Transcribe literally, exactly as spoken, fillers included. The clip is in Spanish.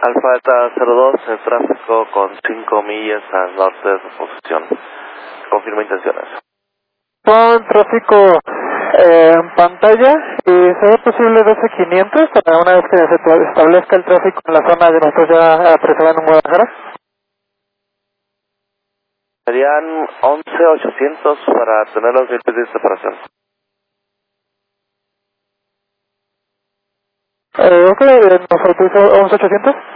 Alfa Delta cero dos, el tráfico con cinco millas al norte de su posición. Confirma intenciones. Con tráfico eh, en pantalla, y ¿será posible doce quinientos para una vez que se establezca el tráfico en la zona de nosotros ya apresurados en Guadalajara? Serían once ochocientos para tener los diez de separación. Eh, ok, ¿nos autoriza once ochocientos?